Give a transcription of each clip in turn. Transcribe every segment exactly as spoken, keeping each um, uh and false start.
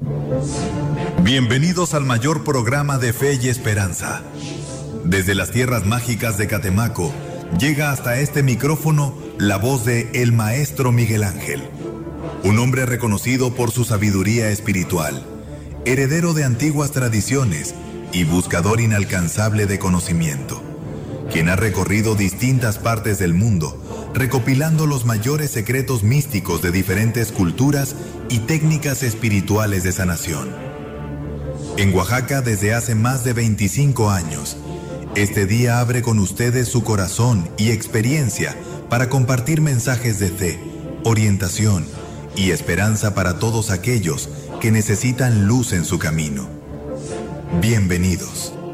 Bienvenidos al mayor programa de fe y esperanza. Desde las tierras mágicas de Catemaco, llega hasta este micrófono la voz de el Maestro Miguel Ángel, un hombre reconocido por su sabiduría espiritual, heredero de antiguas tradiciones y buscador inalcanzable de conocimiento, quien ha recorrido distintas partes del mundo, recopilando los mayores secretos místicos de diferentes culturas y técnicas espirituales de sanación. En Oaxaca desde hace más de veinticinco años, este día abre con ustedes su corazón y experiencia para compartir mensajes de fe, orientación y esperanza para todos aquellos que necesitan luz en su camino. Bienvenidos.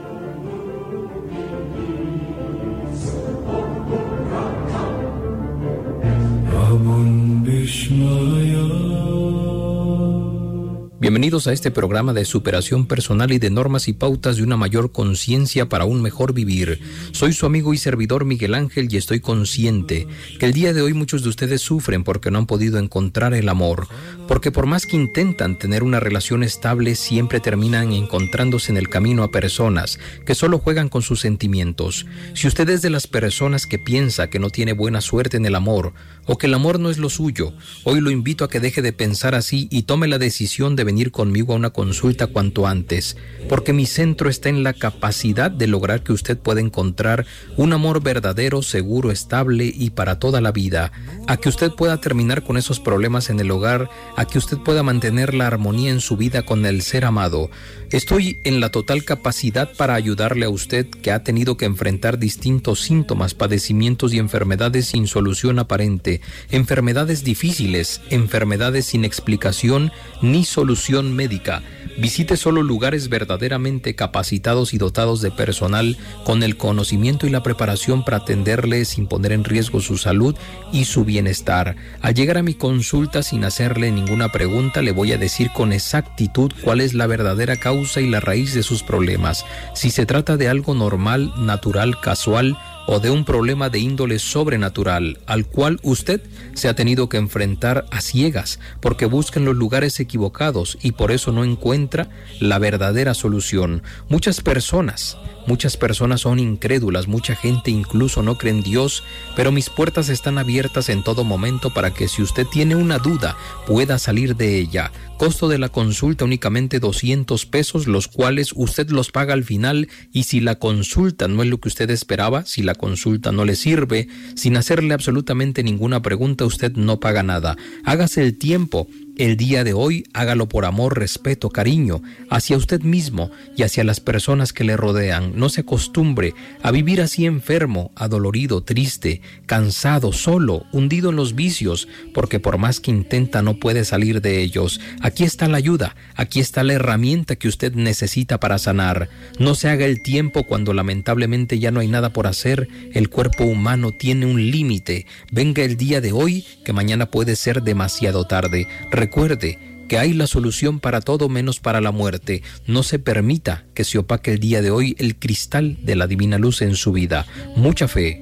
Bienvenidos a este programa de superación personal y de normas y pautas de una mayor conciencia para un mejor vivir. Soy su amigo y servidor Miguel Ángel y estoy consciente que el día de hoy muchos de ustedes sufren porque no han podido encontrar el amor, porque por más que intentan tener una relación estable, siempre terminan encontrándose en el camino a personas que solo juegan con sus sentimientos. Si usted es de las personas que piensa que no tiene buena suerte en el amor o que el amor no es lo suyo, hoy lo invito a que deje de pensar así y tome la decisión de venir conmigo a una consulta cuanto antes, porque mi centro está en la capacidad de lograr que usted pueda encontrar un amor verdadero, seguro, estable y para toda la vida, a que usted pueda terminar con esos problemas en el hogar, a que usted pueda mantener la armonía en su vida con el ser amado. Estoy en la total capacidad para ayudarle a usted que ha tenido que enfrentar distintos síntomas, padecimientos y enfermedades sin solución aparente, enfermedades difíciles, enfermedades sin explicación ni solución médica. Visite solo lugares verdaderamente capacitados y dotados de personal con el conocimiento y la preparación para atenderle sin poner en riesgo su salud y su bienestar. Al llegar a mi consulta sin hacerle ninguna pregunta, le voy a decir con exactitud cuál es la verdadera causa y la raíz de sus problemas. Si se trata de algo normal, natural, casual, o de un problema de índole sobrenatural al cual usted se ha tenido que enfrentar a ciegas porque busca en los lugares equivocados y por eso no encuentra la verdadera solución. Muchas personas, muchas personas son incrédulas, mucha gente incluso no cree en Dios, pero mis puertas están abiertas en todo momento para que si usted tiene una duda pueda salir de ella. Costo de la consulta únicamente doscientos pesos, los cuales usted los paga al final, y si la consulta no es lo que usted esperaba, si la consulta no le sirve, sin hacerle absolutamente ninguna pregunta, usted no paga nada. Hágase el tiempo. El día de hoy hágalo por amor, respeto, cariño hacia usted mismo y hacia las personas que le rodean. No se acostumbre a vivir así enfermo, adolorido, triste, cansado, solo, hundido en los vicios, porque por más que intenta no puede salir de ellos. Aquí está la ayuda, aquí está la herramienta que usted necesita para sanar. No se haga el tiempo cuando lamentablemente ya no hay nada por hacer. El cuerpo humano tiene un límite. Venga el día de hoy, que mañana puede ser demasiado tarde. Recuerde que hay la solución para todo menos para la muerte. No se permita que se opaque el día de hoy el cristal de la divina luz en su vida. Mucha fe.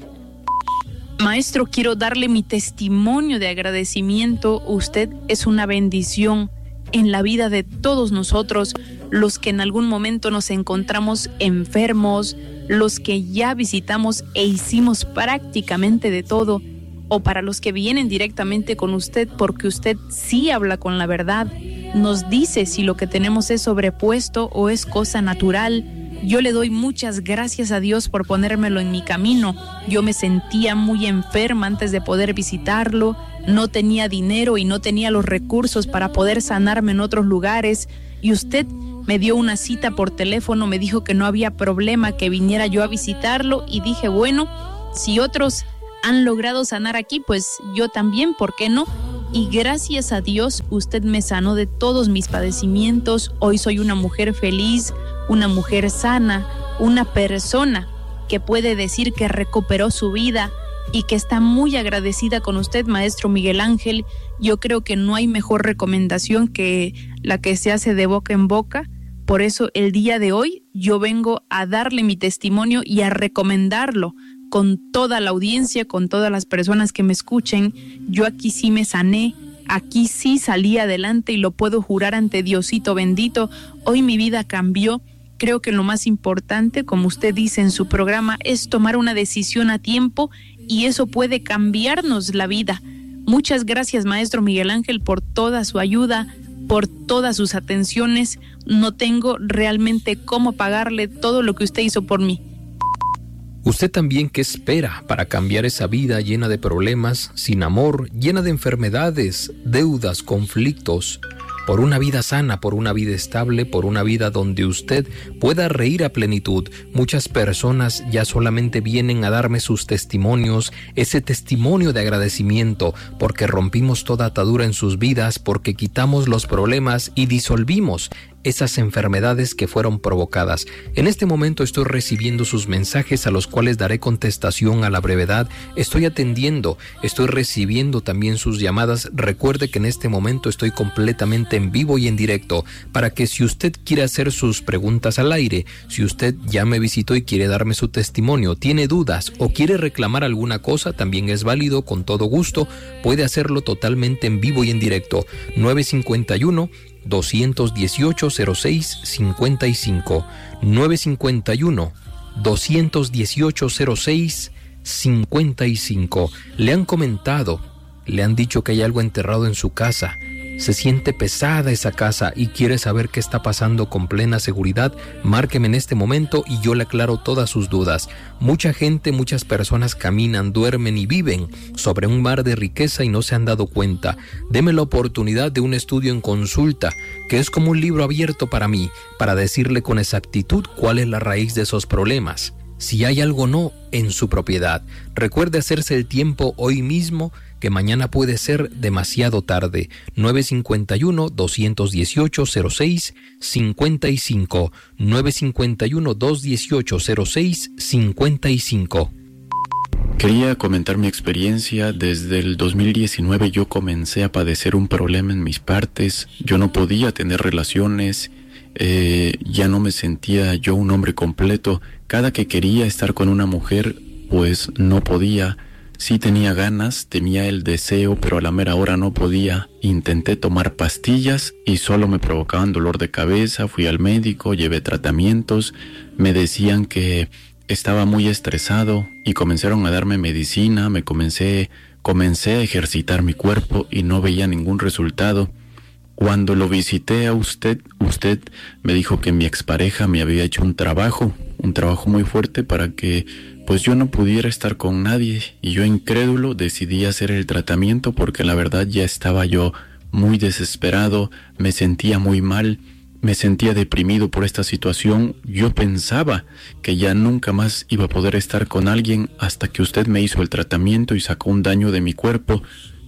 Maestro, quiero darle mi testimonio de agradecimiento. Usted es una bendición en la vida de todos nosotros, los que en algún momento nos encontramos enfermos, los que ya visitamos e hicimos prácticamente de todo, o para los que vienen directamente con usted porque usted sí habla con la verdad, nos dice si lo que tenemos es sobrepuesto o es cosa natural. Yo le doy muchas gracias a Dios por ponérmelo en mi camino. Yo me sentía muy enferma antes de poder visitarlo, no tenía dinero y no tenía los recursos para poder sanarme en otros lugares, y usted me dio una cita por teléfono, me dijo que no había problema que viniera yo a visitarlo, y dije, bueno, si otros han logrado sanar aquí, pues yo también, ¿por qué no? Y gracias a Dios, usted me sanó de todos mis padecimientos. Hoy soy una mujer feliz, una mujer sana, una persona que puede decir que recuperó su vida y que está muy agradecida con usted, Maestro Miguel Ángel. Yo creo que no hay mejor recomendación que la que se hace de boca en boca. Por eso el día de hoy yo vengo a darle mi testimonio y a recomendarlo con toda la audiencia, con todas las personas que me escuchen. Yo aquí sí me sané, Aquí sí salí adelante y lo puedo jurar ante Diosito bendito. Hoy mi vida cambió. Creo que lo más importante, como usted dice en su programa, es tomar una decisión a tiempo y eso puede cambiarnos la vida. Muchas gracias, maestro Miguel Ángel, por toda su ayuda, por todas sus atenciones. No tengo realmente cómo pagarle todo lo que usted hizo por mí. ¿Usted también qué espera para cambiar esa vida llena de problemas, sin amor, llena de enfermedades, deudas, conflictos? Por una vida sana, por una vida estable, por una vida donde usted pueda reír a plenitud. Muchas personas ya solamente vienen a darme sus testimonios, ese testimonio de agradecimiento, porque rompimos toda atadura en sus vidas, porque quitamos los problemas y disolvimos esas enfermedades que fueron provocadas. En este momento estoy recibiendo sus mensajes a los cuales daré contestación a la brevedad. Estoy atendiendo, estoy recibiendo también sus llamadas. Recuerde que en este momento estoy completamente en vivo y en directo para que si usted quiere hacer sus preguntas al aire, si usted ya me visitó y quiere darme su testimonio, tiene dudas o quiere reclamar alguna cosa, también es válido, con todo gusto, puede hacerlo totalmente en vivo y en directo. nueve cinco uno, dos uno ocho, cero seis cinco cinco, nueve cinco uno, dos uno ocho, cero seis cinco cinco. Le han comentado, le han dicho que hay algo enterrado en su casa. Se siente pesada esa casa y quiere saber qué está pasando con plena seguridad. Márqueme en este momento y yo le aclaro todas sus dudas. Mucha gente, muchas personas caminan, duermen y viven sobre un mar de riqueza y no se han dado cuenta. Deme la oportunidad de un estudio en consulta, que es como un libro abierto para mí, para decirle con exactitud cuál es la raíz de esos problemas. Si hay algo o no en su propiedad. Recuerde hacerse el tiempo hoy mismo, que mañana puede ser demasiado tarde. nueve cinco uno, dos uno ocho, cero seis cinco cinco, nueve cinco uno, dos uno ocho, cero seis cinco cinco. Quería comentar mi experiencia. Desde el dos mil diecinueve yo comencé a padecer un problema en mis partes. Yo no podía tener relaciones, eh, ya no me sentía yo un hombre completo. Cada que quería estar con una mujer, pues no podía. Sí tenía ganas, tenía el deseo, pero a la mera hora no podía. Intenté tomar pastillas y solo me provocaban dolor de cabeza. Fui al médico, llevé tratamientos, me decían que estaba muy estresado y comenzaron a darme medicina. Me comencé, comencé a ejercitar mi cuerpo y no veía ningún resultado. Cuando lo visité a usted, usted me dijo que mi expareja me había hecho un trabajo, un trabajo muy fuerte para que pues yo no pudiera estar con nadie, y yo incrédulo decidí hacer el tratamiento porque la verdad ya estaba yo muy desesperado, me sentía muy mal, me sentía deprimido por esta situación. Yo pensaba que ya nunca más iba a poder estar con alguien hasta que usted me hizo el tratamiento y sacó un daño de mi cuerpo.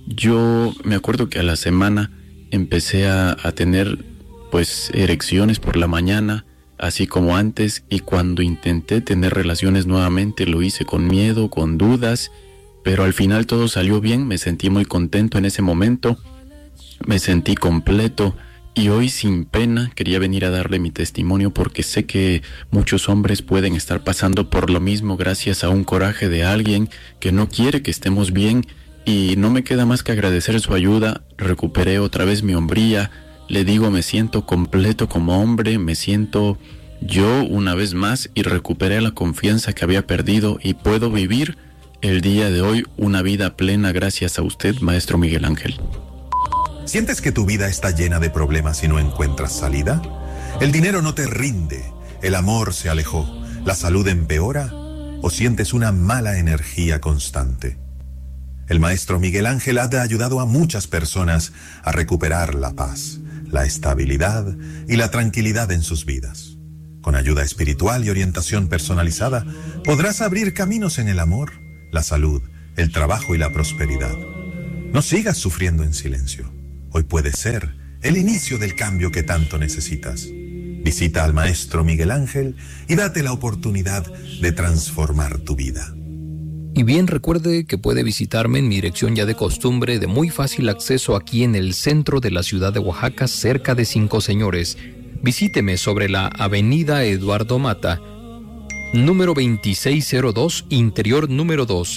Yo me acuerdo que a la semana empecé a, a tener pues erecciones por la mañana, así como antes, y cuando intenté tener relaciones nuevamente lo hice con miedo, con dudas, pero al final todo salió bien. Me sentí muy contento en ese momento, me sentí completo, y hoy sin pena quería venir a darle mi testimonio porque sé que muchos hombres pueden estar pasando por lo mismo gracias a un coraje de alguien que no quiere que estemos bien, y no me queda más que agradecer su ayuda. Recuperé otra vez mi hombría. Le digo, me siento completo como hombre, me siento yo una vez más y recuperé la confianza que había perdido y puedo vivir el día de hoy una vida plena gracias a usted, maestro Miguel Ángel. ¿Sientes que tu vida está llena de problemas y no encuentras salida? ¿El dinero no te rinde? ¿El amor se alejó? ¿La salud empeora? ¿O sientes una mala energía constante? El maestro Miguel Ángel ha ayudado a muchas personas a recuperar la paz, la estabilidad y la tranquilidad en sus vidas. Con ayuda espiritual y orientación personalizada, podrás abrir caminos en el amor, la salud, el trabajo y la prosperidad. No sigas sufriendo en silencio. Hoy puede ser el inicio del cambio que tanto necesitas. Visita al maestro Miguel Ángel y date la oportunidad de transformar tu vida. Y bien, recuerde que puede visitarme en mi dirección ya de costumbre, de muy fácil acceso aquí en el centro de la ciudad de Oaxaca, cerca de Cinco Señores. Visíteme sobre la avenida Eduardo Mata, número veintiséis cero dos, interior número dos,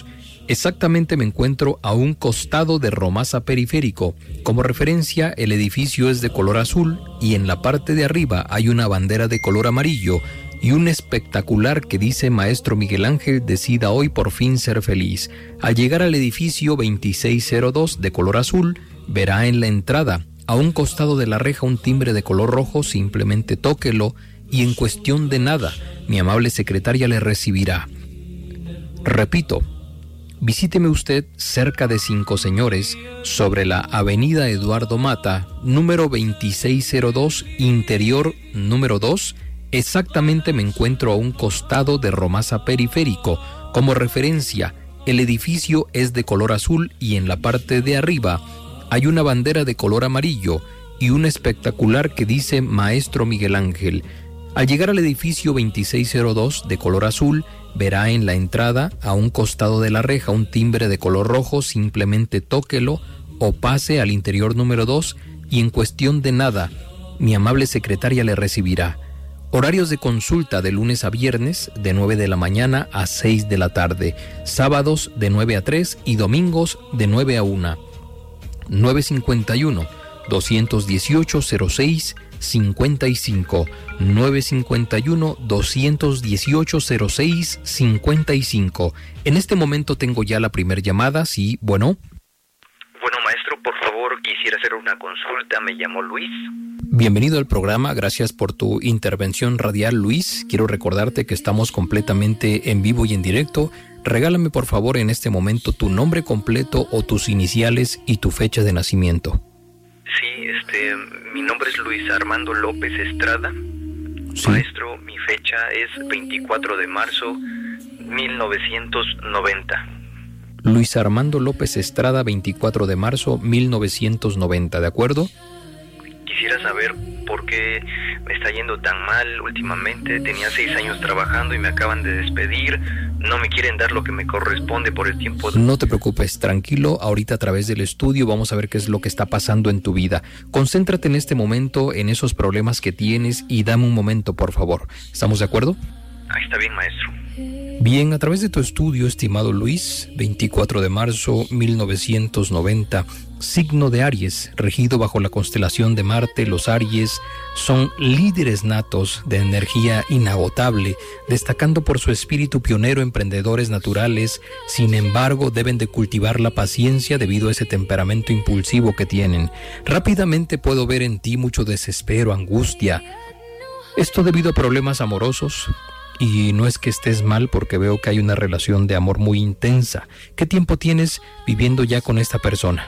Exactamente me encuentro a un costado de Romasa Periférico. Como referencia, el edificio es de color azul y en la parte de arriba hay una bandera de color amarillo y un espectacular que dice Maestro Miguel Ángel, decida hoy por fin ser feliz. Al llegar al edificio veintiséis cero dos de color azul, verá en la entrada, a un costado de la reja, un timbre de color rojo, simplemente tóquelo y en cuestión de nada, mi amable secretaria le recibirá. Repito, visíteme usted cerca de Cinco Señores, sobre la avenida Eduardo Mata, número veintiséis cero dos, interior número dos. Exactamente me encuentro a un costado de Romasa Periférico. Como referencia, el edificio es de color azul y en la parte de arriba hay una bandera de color amarillo y un espectacular que dice Maestro Miguel Ángel. Al llegar al edificio veintiséis cero dos de color azul, verá en la entrada, a un costado de la reja, un timbre de color rojo, simplemente tóquelo o pase al interior número dos y en cuestión de nada, mi amable secretaria le recibirá. Horarios de consulta de lunes a viernes de nueve de la mañana a seis de la tarde, sábados de nueve a tres y domingos de nueve a una. nueve cinco uno, dos uno ocho, cero seis cincuenta y cinco, nueve cinco uno, dos uno ocho, cero seis cincuenta y cinco. En este momento tengo ya la primera llamada, sí, bueno. Bueno, maestro, por favor, quisiera hacer una consulta, me llamo Luis. Bienvenido al programa, gracias por tu intervención radial, Luis. Quiero recordarte que estamos completamente en vivo y en directo. Regálame por favor en este momento tu nombre completo o tus iniciales y tu fecha de nacimiento. Sí, este, mi nombre es Luis Armando López Estrada. Sí. Maestro, mi fecha es veinticuatro de marzo mil novecientos noventa. Luis Armando López Estrada, veinticuatro de marzo mil novecientos noventa, ¿de acuerdo? Quisiera saber por qué me está yendo tan mal últimamente. Tenía seis años trabajando y me acaban de despedir. No me quieren dar lo que me corresponde por el tiempo de... No te preocupes, tranquilo. Ahorita a través del estudio vamos a ver qué es lo que está pasando en tu vida. Concéntrate en este momento en esos problemas que tienes y dame un momento, por favor. ¿Estamos de acuerdo? Ahí está bien, maestro. Bien, a través de tu estudio, estimado Luis, veinticuatro de marzo mil novecientos noventa, signo de Aries, regido bajo la constelación de Marte. Los Aries son líderes natos de energía inagotable, destacando por su espíritu pionero, emprendedores naturales. Sin embargo, deben de cultivar la paciencia debido a ese temperamento impulsivo que tienen. Rápidamente puedo ver en ti mucho desespero, angustia. Esto debido a problemas amorosos. Y no es que estés mal, porque veo que hay una relación de amor muy intensa. ¿Qué tiempo tienes viviendo ya con esta persona?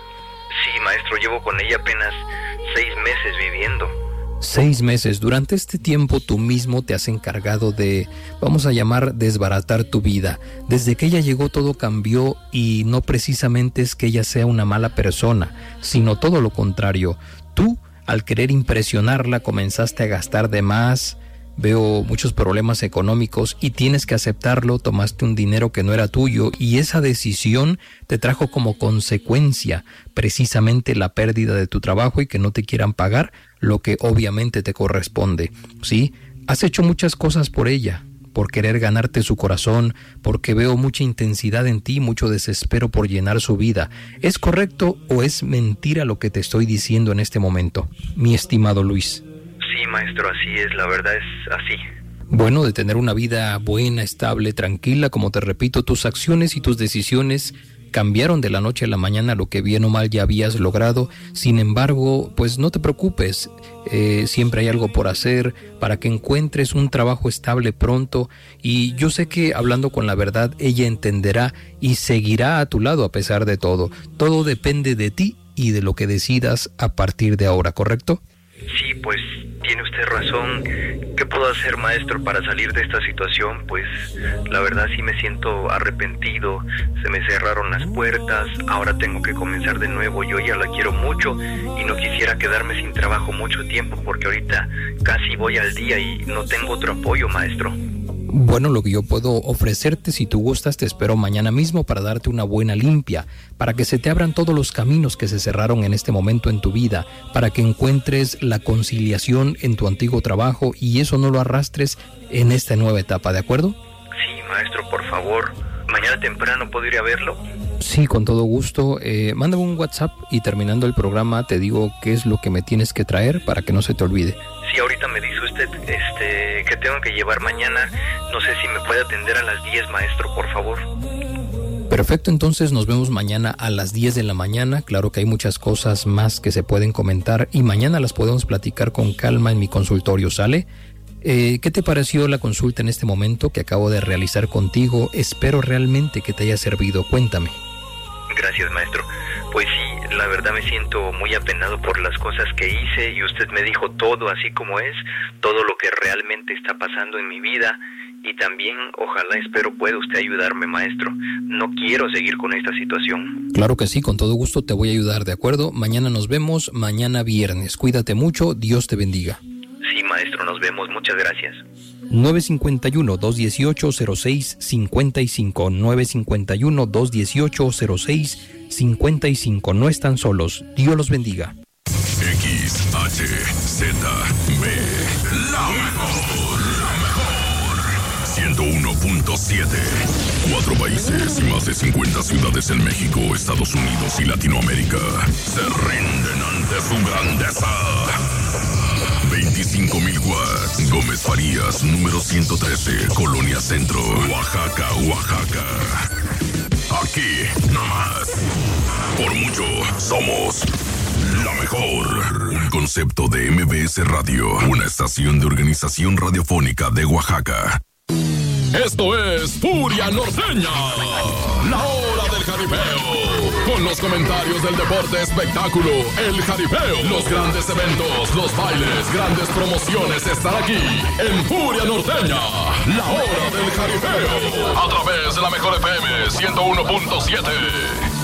Sí, maestro, llevo con ella apenas seis meses viviendo. Seis meses. Durante este tiempo tú mismo te has encargado de, vamos a llamar, desbaratar tu vida. Desde que ella llegó todo cambió y no precisamente es que ella sea una mala persona, sino todo lo contrario. Tú, al querer impresionarla, comenzaste a gastar de más. Veo muchos problemas económicos y tienes que aceptarlo. Tomaste un dinero que no era tuyo y esa decisión te trajo como consecuencia precisamente la pérdida de tu trabajo y que no te quieran pagar lo que obviamente te corresponde. ¿Sí? Has hecho muchas cosas por ella, por querer ganarte su corazón, porque veo mucha intensidad en ti, mucho desespero por llenar su vida. ¿Es correcto o es mentira lo que te estoy diciendo en este momento, mi estimado Luis? Sí, maestro, así es, la verdad es así. Bueno, de tener una vida buena, estable, tranquila, como te repito, tus acciones y tus decisiones cambiaron de la noche a la mañana, lo que bien o mal ya habías logrado. Sin embargo, pues no te preocupes, eh, siempre hay algo por hacer para que encuentres un trabajo estable pronto, y yo sé que hablando con la verdad, ella entenderá y seguirá a tu lado a pesar de todo. Todo depende de ti y de lo que decidas a partir de ahora, ¿correcto? Sí, pues tiene usted razón. ¿Qué puedo hacer, maestro, para salir de esta situación? Pues la verdad sí me siento arrepentido. Se me cerraron las puertas. Ahora tengo que comenzar de nuevo. Yo ya la quiero mucho y no quisiera quedarme sin trabajo mucho tiempo, porque ahorita casi voy al día y no tengo otro apoyo, maestro. Bueno, lo que yo puedo ofrecerte, si tú gustas, te espero mañana mismo para darte una buena limpia, para que se te abran todos los caminos que se cerraron en este momento en tu vida, para que encuentres la conciliación en tu antiguo trabajo y eso no lo arrastres en esta nueva etapa, ¿de acuerdo? Sí, maestro, por favor. mañana temprano puedo ir a verlo. Sí, con todo gusto. Eh, mándame un WhatsApp y terminando el programa te digo qué es lo que me tienes que traer para que no se te olvide. Sí, ahorita me dice usted este, que tengo que llevar mañana. No sé si me puede atender a las diez, maestro, por favor. Perfecto, entonces nos vemos mañana a las diez de la mañana. Claro que hay muchas cosas más que se pueden comentar y mañana las podemos platicar con calma en mi consultorio, ¿sale? Eh, ¿Qué te pareció la consulta en este momento que acabo de realizar contigo? Espero realmente que te haya servido. Cuéntame. Gracias, maestro. Pues sí, la verdad me siento muy apenado por las cosas que hice y usted me dijo todo así como es, todo lo que realmente está pasando en mi vida y también, ojalá, espero pueda usted ayudarme, maestro. No quiero seguir con esta situación. Claro que sí, con todo gusto te voy a ayudar, ¿de acuerdo? Mañana nos vemos, mañana viernes. Cuídate mucho, Dios te bendiga. Sí, maestro, nos vemos. Muchas gracias. nueve cinco uno, dos uno ocho, cero seis cinco cinco. nueve cinco uno, dos uno ocho, cero seis cinco cinco. No están solos. Dios los bendiga. X H Z B, la mejor, la mejor. ciento uno punto siete. Cuatro países y más de cincuenta ciudades en México, Estados Unidos y Latinoamérica se rinden ante su grandeza. veinticinco mil watts. Gómez Farías, número ciento trece, Colonia Centro, Oaxaca, Oaxaca. Aquí, nomás. Por mucho, somos la mejor. Un concepto de M B S Radio, una estación de organización radiofónica de Oaxaca. Esto es Furia Norteña, la hora del jaripeo, con los comentarios del deporte espectáculo, el jaripeo, los grandes eventos, los bailes, grandes promociones están aquí en Furia Norteña, la hora del jaripeo, a través de la mejor F M ciento uno punto siete.